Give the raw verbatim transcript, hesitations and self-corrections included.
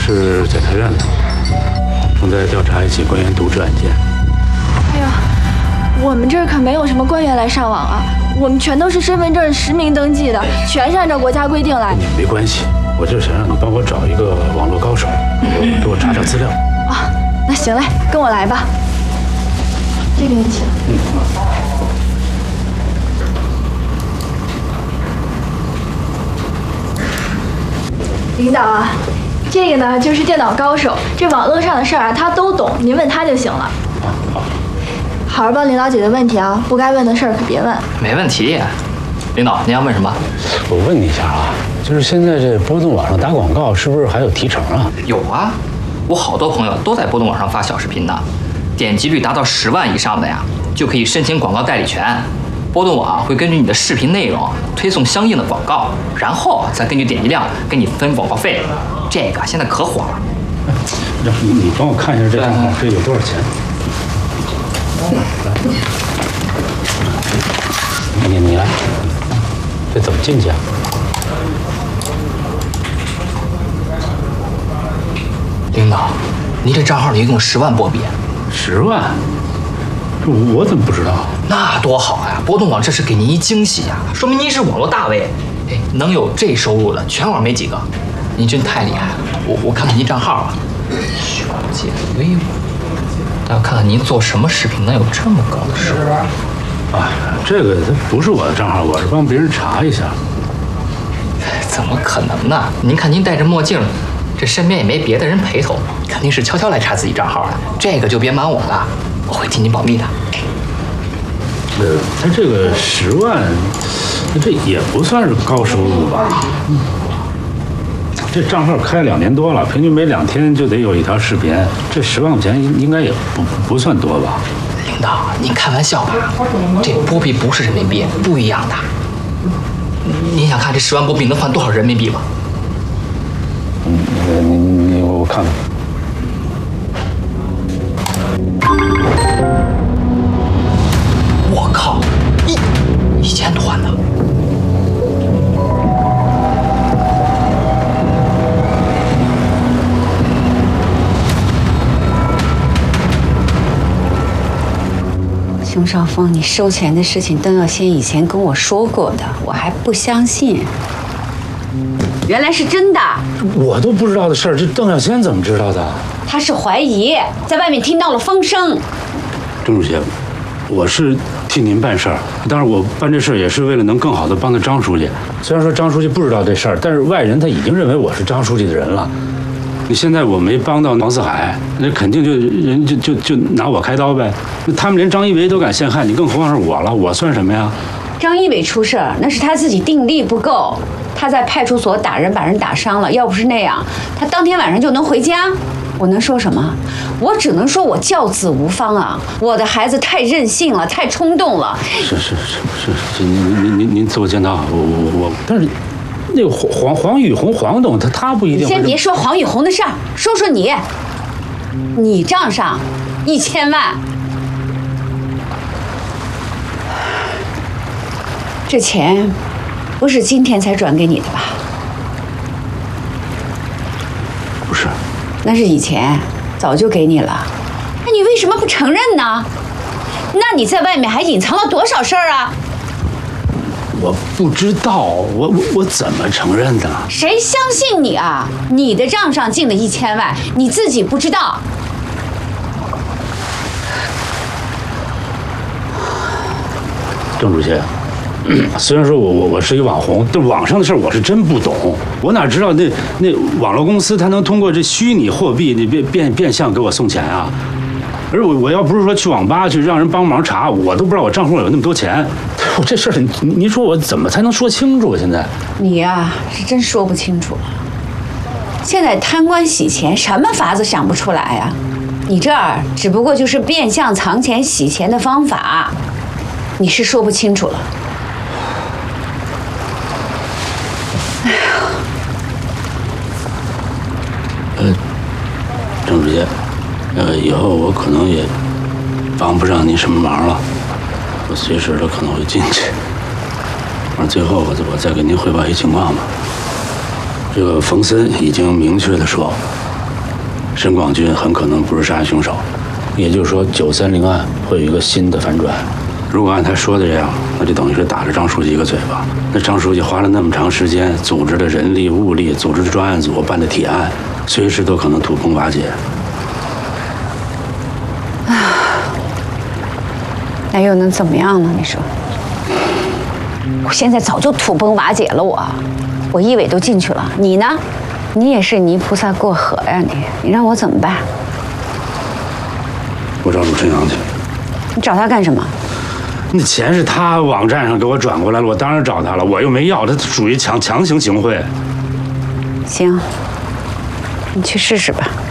是检察院的，正在调查一起官员渎职案件。 哎呀，我们这儿可没有什么官员来上网啊，我们全都是身份证实名登记的，全是按照国家规定来。 跟你没关系，我就是想让你帮我找一个网络高手，我给我查查资料。 啊，那行嘞，跟我来吧。这边请。嗯。领导啊，这个呢就是电脑高手，这网络上的事儿啊他都懂，您问他就行了。 啊好。 好好帮领导解决问题啊，不该问的事儿可别问。 没问题。领导，您要问什么？ 我问你一下啊，就是现在这波动网上打广告是不是还有提成啊？ 有啊，我好多朋友都在波动网上发小视频呢，点击率达到十万以上的呀，就可以申请广告代理权。波动网会根据你的视频内容推送相应的广告，然后再根据点击量给你分广告费。这个现在可火了。 让你你帮我看一下这账号这有多少钱？来，你你来，这怎么进去啊？ 领导，你这账号里一共十万波比。 十万？这我怎么不知道？ 那多好呀！波动网这是给您一惊喜呀，说明您是网络大 V。哎，能有这收入的全网没几个，您真太厉害了。我我看看您账号啊，熊姐威武。大家看看您做什么视频能有这么高的收入？ 啊，这个它不是我的账号，我是帮别人查一下。 怎么可能呢？您看您戴着墨镜，这身边也没别的人陪同，肯定是悄悄来查自己账号的。这个就别瞒我了，我会替您保密的。 呃，他这个十万，这也不算是高收入吧？嗯。这账号开两年多了，平均每两天就得有一条视频，这十万块钱应该也不不算多吧？ 领导，您开玩笑吧？这波币不是人民币，不一样的。您想看这十万波币能换多少人民币吗？ 嗯，你你你我看看。 我靠，一一千多万呢！ 熊少峰，你收钱的事情，邓耀先以前跟我说过的，我还不相信，原来是真的。 我都不知道的事儿，这邓耀先怎么知道的？ 他是怀疑，在外面听到了风声。 郑主席，我是替您办事儿，当然我办这事儿也是为了能更好的帮着张书记。虽然说张书记不知道这事儿，但是外人他已经认为我是张书记的人了。你现在我没帮到王四海，那肯定就人就就就拿我开刀呗。那他们连张一伟都敢陷害你，更何况是我了，我算什么呀？ 张一伟出事儿，那是他自己定力不够，他在派出所打人，把人打伤了。要不是那样，他当天晚上就能回家。我能说什么？我只能说我教子无方啊！我的孩子太任性了，太冲动了。 是是是是是，您您您您自我检讨，我我我，但是。那个黄黄黄雨红黄董他他不一定。 你先别说黄雨红的事儿，说说你。你账上一千万，这钱不是今天才转给你的吧？ 不是。 那是以前早就给你了，那你为什么不承认呢？那你在外面还隐藏了多少事儿啊？ 我不知道，我我我怎么承认的？ 谁相信你啊？你的账上进了一千万，你自己不知道。 郑主席，虽然说我我我是一网红，但网上的事儿我是真不懂，我哪知道那那网络公司它能通过这虚拟货币那变变变相给我送钱啊？而我我要不是说去网吧去让人帮忙查，我都不知道我账户有那么多钱。我这事儿，您说我怎么才能说清楚？现在你呀、啊，是真说不清楚了。现在贪官洗钱，什么法子想不出来呀、啊？你这儿只不过就是变相藏钱洗钱的方法，你是说不清楚了。哎呀， 呃，郑主席。呃，以后我可能也帮不上您什么忙了，我随时都可能会进去。完最后我我再给您汇报一情况吧。这个冯森已经明确的说， 沈广军很可能不是杀人凶手，也就是说九三零案会有一个新的反转。如果按他说的这样，那就等于是打了张书记一个嘴巴。那张书记花了那么长时间组织的人力物力，组织的专案组办的铁案，随时都可能土崩瓦解。 啊，那又能怎么样呢？你说，我现在早就土崩瓦解了我，我一委都进去了，你呢？你也是泥菩萨过河呀，你你让我怎么办？ 我找鲁春阳去。 你找他干什么？ 那钱是他网站上给我转过来了，我当然找他了，我又没要，他属于强强行行贿。 行，你去试试吧。